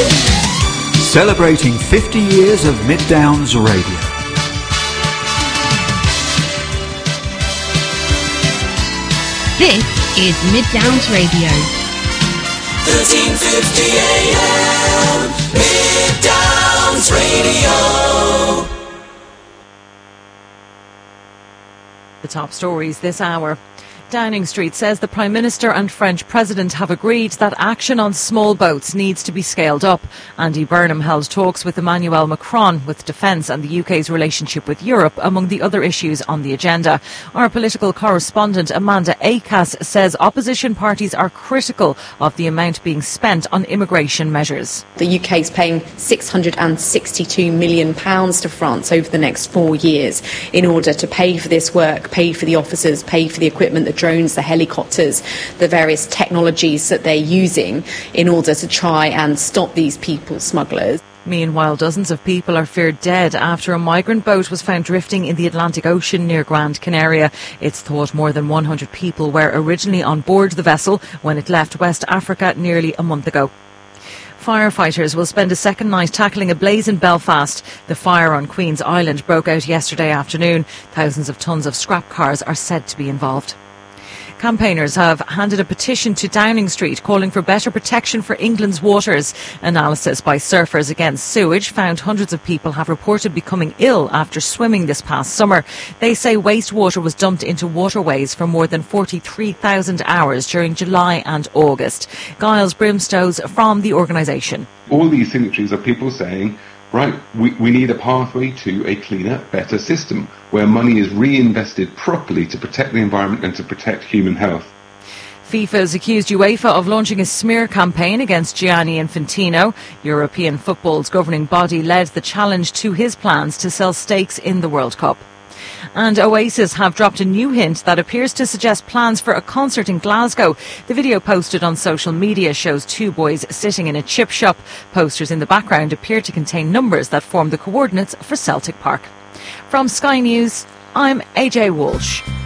Celebrating 50 years of Mid Downs Radio. This is Mid Downs Radio. 1350 AM, Mid Downs Radio. The top stories this hour. Downing Street says the Prime Minister and French President have agreed that action on small boats needs to be scaled up. Andy Burnham held talks with Emmanuel Macron with defence and the UK's relationship with Europe among the other issues on the agenda. Our political correspondent Amanda Acas says opposition parties are critical of the amount being spent on immigration measures. The UK is paying £662 million to France over the next 4 years in order to pay for this work, pay for the officers, pay for the equipment, the drones, the helicopters, the various technologies that they're using in order to try and stop these people smugglers. Meanwhile, dozens of people are feared dead after a migrant boat was found drifting in the Atlantic Ocean near Grand Canaria. It's thought more than 100 people were originally on board the vessel when it left West Africa nearly a month ago. Firefighters will spend a second night tackling a blaze in Belfast. The fire on Queen's Island broke out yesterday afternoon. Thousands of tons of scrap cars are said to be involved. Campaigners have handed a petition to Downing Street calling for better protection for England's waters. Analysis by Surfers Against Sewage found hundreds of people have reported becoming ill after swimming this past summer. They say wastewater was dumped into waterways for more than 43,000 hours during July and August. Giles Brimstows from the organisation. All these signatories are people saying, right, we need a pathway to a cleaner, better system where money is reinvested properly to protect the environment and to protect human health. FIFA has accused UEFA of launching a smear campaign against Gianni Infantino. European football's governing body led the challenge to his plans to sell stakes in the World Cup. And Oasis have dropped a new hint that appears to suggest plans for a concert in Glasgow. The video posted on social media shows two boys sitting in a chip shop. Posters in the background appear to contain numbers that form the coordinates for Celtic Park. From Sky News, I'm AJ Walsh.